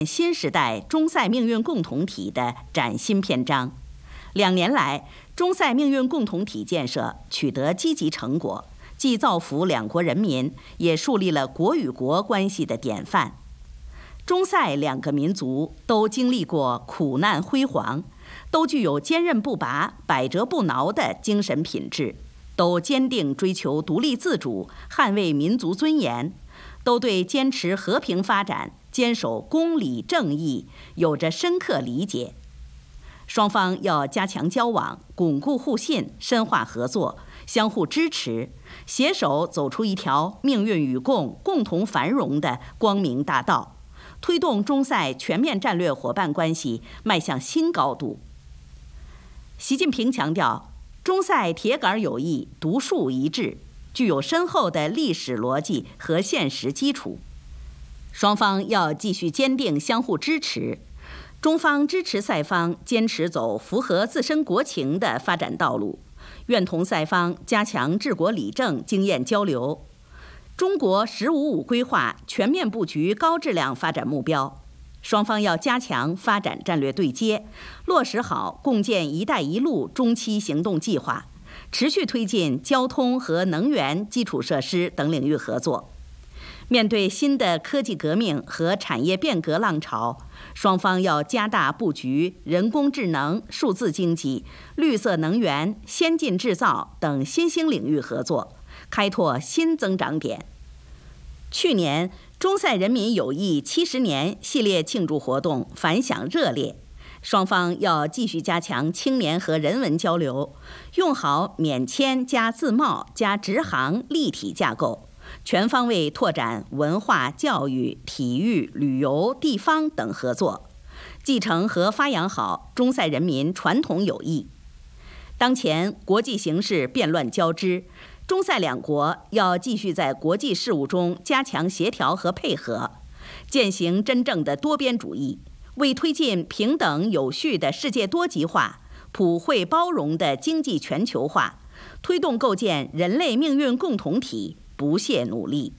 新时代中塞命运共同体的崭新篇章。2年来，中塞命运共同体建设取得积极成果，既造福两国人民，也树立了国与国关系的典范。中塞2个民族都经历过苦难辉煌，都具有坚韧不拔、百折不挠的精神品质，都坚定追求独立自主、捍卫民族尊严，都对坚持和平发展、坚守公理正义有着深刻理解。双方要加强交往，巩固互信，深化合作，相互支持，携手走出一条命运与共、共同繁荣的光明大道，推动中塞全面战略伙伴关系迈向新高度。习近平强调，中塞铁杆友谊独树一帜，具有深厚的历史逻辑和现实基础。双方要继续坚定相互支持，中方支持塞方坚持走符合自身国情的发展道路，愿同塞方加强治国理政经验交流。中国“15+5”规划全面布局高质量发展目标，双方要加强发展战略对接，落实好共建“一带一路”中期行动计划，持续推进交通和能源基础设施等领域合作。面对新的科技革命和产业变革浪潮，双方要加大布局人工智能、数字经济、绿色能源、先进制造等新兴领域合作，开拓新增长点。去年，中塞人民友谊70年系列庆祝活动反响热烈，双方要继续加强青年和人文交流，用好免签加自贸加直航立体架构，全方位拓展文化、教育、体育、旅游、地方等合作，继承和发扬好中塞人民传统友谊。当前国际形势变乱交织，中塞2国要继续在国际事务中加强协调和配合，践行真正的多边主义，为推进平等有序的世界多极化、普惠包容的经济全球化，推动构建人类命运共同体不懈努力。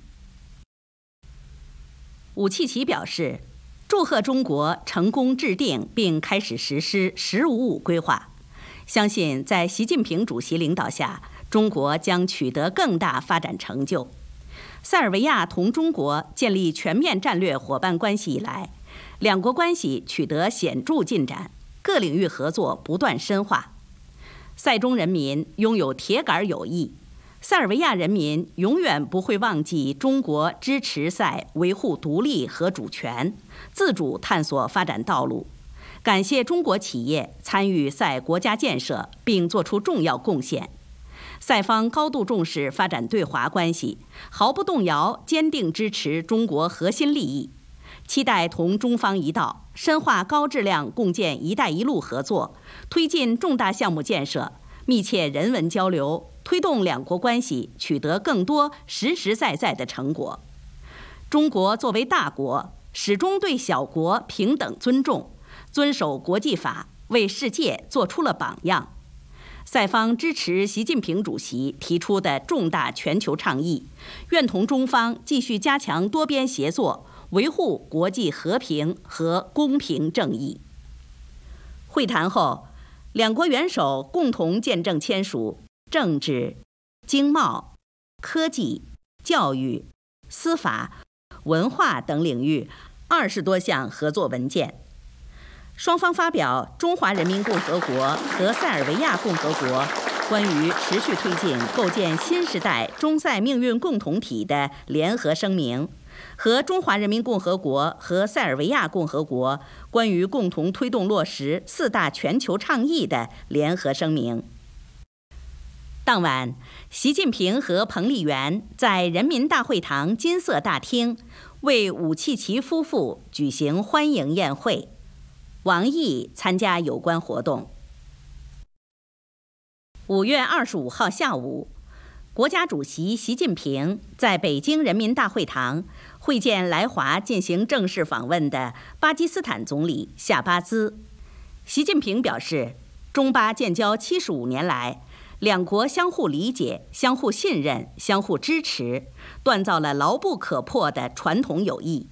武契奇表示，祝贺中国成功制定并开始实施“15+5”规划，相信在习近平主席领导下，中国将取得更大发展成就。塞尔维亚同中国建立全面战略伙伴关系以来，两国关系取得显著进展，各领域合作不断深化。塞中人民拥有铁杆友谊，塞尔维亚人民永远不会忘记中国支持塞维护独立和主权，自主探索发展道路。感谢中国企业参与塞国家建设并作出重要贡献。塞方高度重视发展对华关系，毫不动摇坚定支持中国核心利益，期待同中方一道深化高质量共建“一带一路”合作，推进重大项目建设，密切人文交流，推动两国关系取得更多实实在在的成果。中国作为大国，始终对小国平等尊重，遵守国际法，为世界做出了榜样。塞方支持习近平主席提出的重大全球倡议，愿同中方继续加强多边协作，维护国际和平和公平正义。会谈后，两国元首共同见证签署政治、经贸、科技、教育、司法、文化等领域20多项合作文件。双方发表中华人民共和国和塞尔维亚共和国关于持续推进构建新时代中塞命运共同体的联合声明，和中华人民共和国和塞尔维亚共和国关于共同推动落实4大全球倡议的联合声明。当晚，习近平和彭丽媛在人民大会堂金色大厅为武契奇夫妇举行欢迎宴会。王毅参加有关活动。5月25号下午，国家主席习近平在北京人民大会堂会见来华进行正式访问的巴基斯坦总理夏巴兹。习近平表示，中巴建交75年来，两国相互理解、相互信任、相互支持，锻造了牢不可破的传统友谊。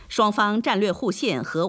双方战略互信和